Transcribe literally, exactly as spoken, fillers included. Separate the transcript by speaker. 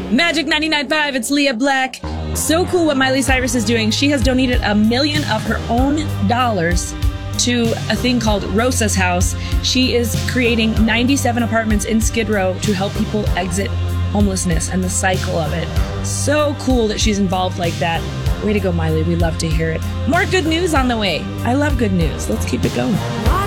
Speaker 1: Magic ninety-nine point five, it's Leah Black. So cool what Miley Cyrus is doing. She has donated a million of her own dollars to a thing called Rosa's House. She is creating ninety-seven apartments in Skid Row to help people exit homelessness and the cycle of it. So cool that she's involved like that. Way to go, Miley. We love to hear it. More good news on the way. I love good news. Let's keep it going.